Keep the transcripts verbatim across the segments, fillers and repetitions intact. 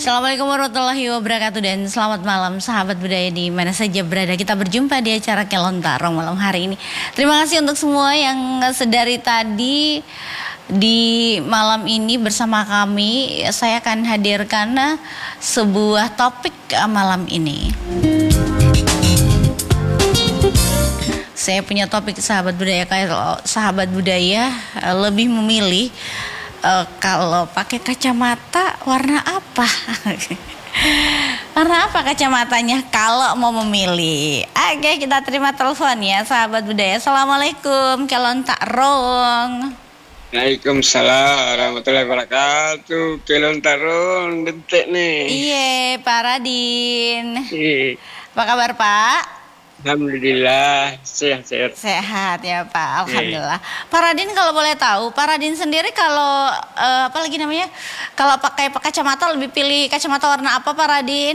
Assalamualaikum warahmatullahi wabarakatuh dan selamat malam sahabat budaya di mana saja berada. Kita berjumpa di acara Kelontarong malam hari ini. Terima kasih untuk semua yang sedari tadi di malam ini bersama kami. Saya akan hadirkan sebuah topik malam ini. Saya punya topik sahabat budaya. Kalau sahabat budaya lebih memilih Uh, kalau pakai kacamata warna apa? Warna apa kacamatanya kalau mau memilih? Oke, kita terima telepon ya sahabat budaya. Assalamualaikum Kelontarong. Waalaikumsalam warahmatullahi wabarakatuh. Kelontarong detik nih. Iya, Pak Radin. Iya. Apa kabar Pak? Alhamdulillah sehat-sehat. Sehat ya Pak, alhamdulillah. Yeah. Pak Radin kalau boleh tahu, Pak Radin sendiri kalau uh, apa lagi namanya? Kalau pakai kacamata lebih pilih kacamata warna apa Pak Radin?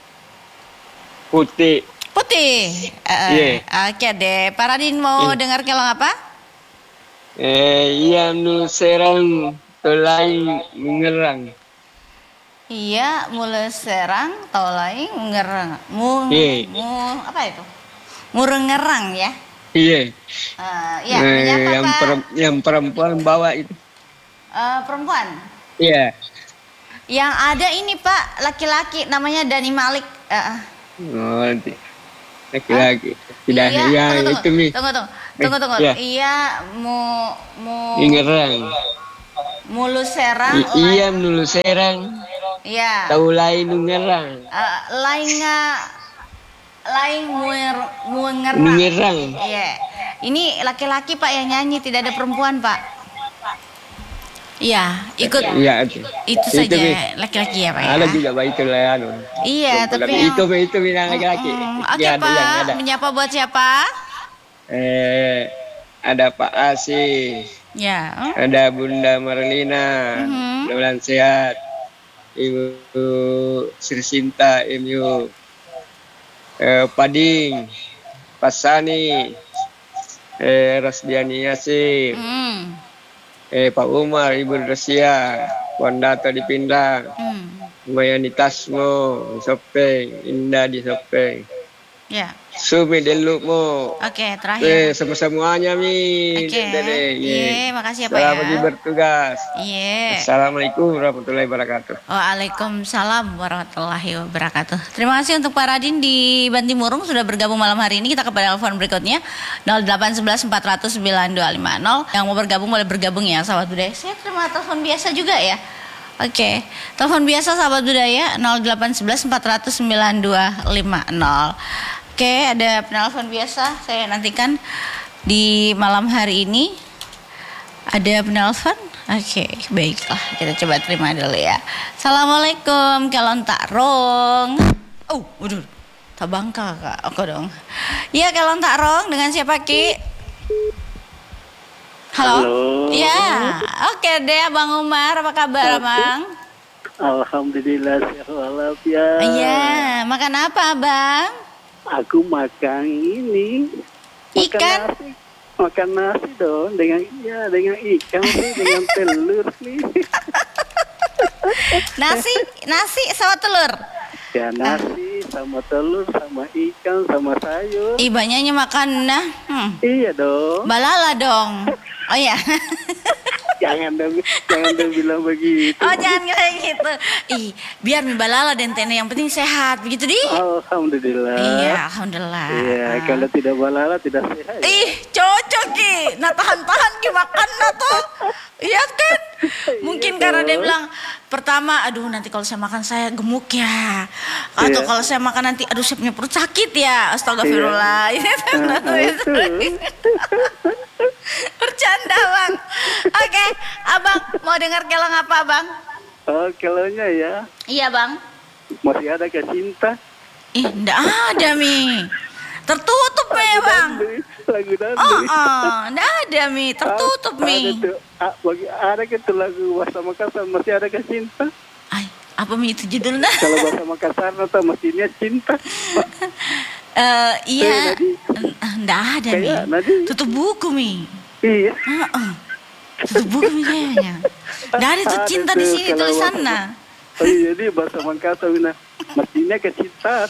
Putih. Putih. Uh, yeah. Oke okay deh. Pak Radin mau yeah. dengar kelong apa? Eh, iya nu serang tolai mengerang. Iya, mulai serang, tolai mengerang. Mu, yeah. mu apa itu? Murengerang ya? Iya. Uh, iya, eh, yang, per, yang perempuan bawa itu. Uh, perempuan? Iya. Yang ada ini Pak, laki-laki namanya Dani Malik. Uh. Oh, laki-laki. Tidak iya, ya, tunggu, itu nih. Tunggu, tunggu, tunggu, tunggu. Eh, iya, iya mu, mu. Ingerang. Mulu serang. I, iya, mulu serang. Iya. Tahu lain ngerang. Uh, lain nggak? Lain muer muengerang. Mengerang. Iya. Ini laki-laki Pak yang nyanyi, tidak ada perempuan Pak. Iya, ikut. Iya, itu. Itu saja laki-laki ya Pak ya. Ada juga Pak itu lah anu. Iya, tapi yang... itu itu bilang laki-laki. Mm, Oke okay, Pak, menyapa buat siapa? Eh, ada Pak Asi. Ya. Ada Bunda Marlina. Mm-hmm. Mudah-mudahan sehat. Ibu Sri Sinta M U. Eh, Pading, Pasani, eh, Rasdiani Yasir, mm. eh, Pak Umar, Ibu Rasia, Wandata di Pindang, mm. Mayani Tasmo, Sopeng, Indah di Sopeng, ya. Sumi Delukmo. Oke, terakhir. Eh, sama-semuanya mi. Oke. Iya, makasih ya Pak. Selamat ya. pagi bertugas. Iya. Assalamualaikum warahmatullahi wabarakatuh. Waalaikumsalam warahmatullahi wabarakatuh. Terima kasih untuk Pak Radin di Bantimurung sudah bergabung malam hari ini. Kita ke telepon berikutnya nol delapan satu satu empat nol nol sembilan dua lima nol. Yang mau bergabung boleh bergabung ya sahabat budaya. Saya terima telepon biasa juga ya. Oke, telepon biasa sahabat budaya nol delapan satu satu empat nol nol sembilan dua lima nol. Oke, ada penelpon biasa. Saya nantikan di malam hari ini. Ada penelpon? Oke, baiklah. Kita coba terima dulu ya. Assalamualaikum, Kelontarong. Oh, waduh. Tabangka kak. Oke dong. Iya, Kelontarong. Dengan siapa Ki? Halo. Halo. Ya, oke deh, Abang Umar. Apa kabar, Abang? Alhamdulillah sehat walafiat. Iya, makan apa, Abang? Aku makan ini ikan, makan nasi, makan nasi dong dengan iya dengan ikan sih dengan telur nih. Nasi, nasi sama telur. Ya nasi sama telur sama ikan sama sayur. Ibanya makan nah. Hmm. Iya dong. Balala dong. Oh ya. Jangan dong, jangan dong bilang begitu. Oh jangan kayak gitu. Ih, biar mie balala dan tene yang penting sehat, begitu di? Alhamdulillah. Iya, alhamdulillah. Iya, ah. kalau tidak balala tidak sehat. Ya? Ih, cocok Ki. Nah tahan-tahan Ki makan nah tuh. Iya kan? Mungkin iya, karena dia bilang pertama, aduh nanti kalau saya makan saya gemuk ya. Atau iya. kalau saya makan nanti, aduh saya punya perut sakit ya. Astagfirullah. Iya. Bercanda Bang. Oke, okay, Abang mau dengar kelong apa Bang? Oh kelongnya ya. Iya Bang. Masih ada ke cinta? Ih, enggak ada Mi. Tertutup Mi Bang. Lagu dangdut. Oh, oh, enggak ada Mi. Tertutup ah, Mi. Ada tuh, ah, bagi ada gitu lagu bahasa Makassar masih ada ke cinta. Ay, apa Mi itu judulnya? Kalau bahasa Makassar atau mesinnya cinta. Uh, iya, enggak ada Mi. Tutup buku Mi. Iya. Uh-uh. Tutup buku Mi kayaknya. Enggak ada tuh cinta di sini tulisannya. Oh iya, jadi bahasa Mangkasa wina mestinya ke cinta.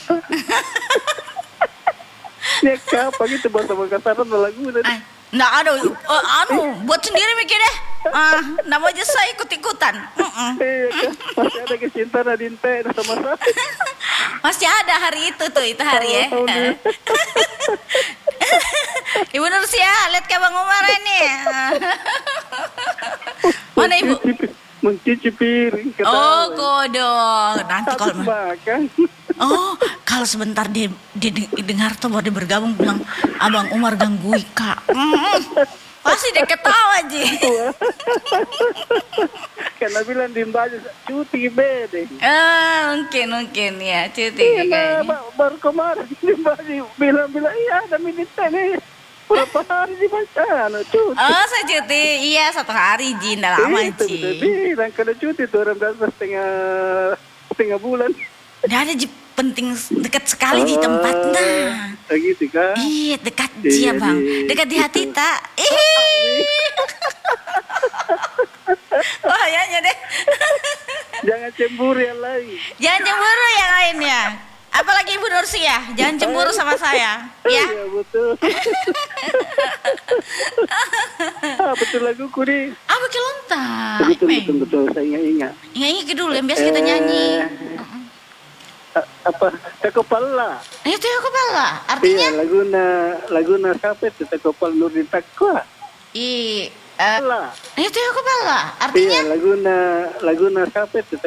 Ini apa gitu bahasa Makassar ada lagu dan Ay, nggak ada, oh, anu, buat sendiri mikir deh. Ah, nama aja saya ikut-ikutan. Mm-mm. eh, masih ada kecintaan Adinte sama saya. Masih ada hari itu tuh, itu hari ya. Oh, oh, Ibu Nursia, lihat ke Bang Umar ini. Mana Ibu? Mencuci- Mencuci piring. Oh, ketawa. kodok. Nanti kalau Habis makan. oh, kalau sebentar dia, dia dengar tuh baru dia bergabung bilang Abang Umar ganggu Ika. Mm, pasti dia ketawa Ji. Karena bilang di baju cuti bede. Eh, mungkin mungkin ya cuti Iya, kayaknya. ba- baru kemarin di baju bilang-bilang iya ada militer nih. Berapa hari di Mancana cuti. Oh, saya cuti. Iya, satu hari Ji, nggak lama Itu Ji. udah bilang kalau cuti tuh orang biasa setengah setengah bulan. Nggak ada Ji, penting dekat sekali di tempatnya. Oh, gitu kan? Iya, dekat Ji ya Iya, Bang. di- Dekat di hati tak. Ih. Bahayanya deh. Jangan cemburu yang lain. Jangan cemburu yang lainnya. Apalagi Ibu Nursia, jangan cemburu sama saya, ya. Iya betul. ah, betul laguku nih. Apa kelontar? Betul betul betul saya ingat-ingat. Ingat-ingat dulu yang biasa kita nyanyi. A- apa Takopala? Itu ya kepala. Artinya? Iya laguna laguna siapa itu Takopal Nurdin Takwa. I, eh, Lah. itu ya kepala. Artinya? Iya laguna laguna siapa itu